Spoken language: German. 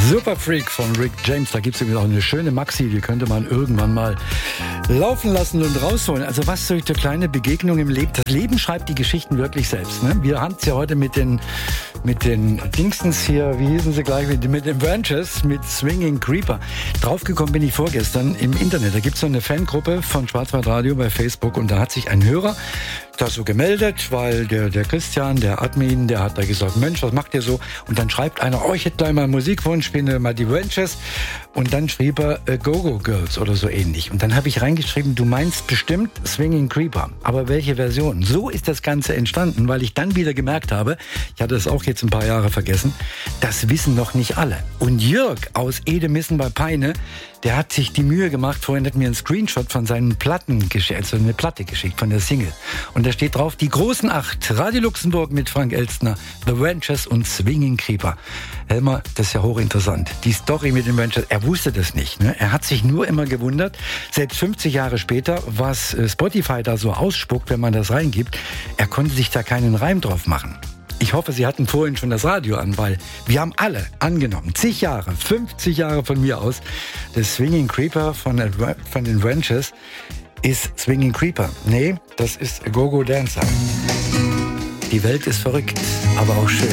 Super Freak von Rick James. Da gibt es übrigens auch eine schöne Maxi, die könnte man irgendwann mal laufen lassen und rausholen. Also was solche kleine Begegnungen im Leben. Das Leben schreibt die Geschichten wirklich selbst. Ne? Wir haben es ja heute mit den Dingstens hier, wie hießen sie gleich, mit den Branches, mit Swinging Creeper. Draufgekommen bin ich vorgestern im Internet. Da gibt es so eine Fangruppe von Schwarzwaldradio bei Facebook und da hat sich ein Hörer da so gemeldet, weil der Christian, der Admin, der hat da gesagt, Mensch, was macht ihr so? Und dann schreibt einer, ich hätte gleich mal Musikwunsch, spiele mal die Branches. Und dann schrieb er Go-Go Girls oder so ähnlich. Und dann habe ich reingeschrieben, du meinst bestimmt Swinging Creeper. Aber welche Version? So ist das Ganze entstanden, weil ich dann wieder gemerkt habe, ich hatte das auch jetzt ein paar Jahre vergessen, das wissen noch nicht alle. Und Jörg aus Edemissen bei Peine, der hat sich die Mühe gemacht, vorhin hat mir einen Screenshot von seinen Platten geschickt, also eine Platte geschickt von der Single. Und da steht drauf, die großen 8, Radio Luxemburg mit Frank Elstner, The Ranchers und Swinging Creeper. Helmer, das ist ja hochinteressant. Die Story mit den Ranchers, er wusste das nicht. Ne? Er hat sich nur immer gewundert, selbst 50 Jahre später, was Spotify da so ausspuckt, wenn man das reingibt, er konnte sich da keinen Reim drauf machen. Ich hoffe, Sie hatten vorhin schon das Radio an, weil wir haben alle angenommen, 50 Jahre von mir aus, der Swinging Creeper von den Ranchers ist Swinging Creeper. Nee, das ist Go-Go Dancer. Die Welt ist verrückt, aber auch schön.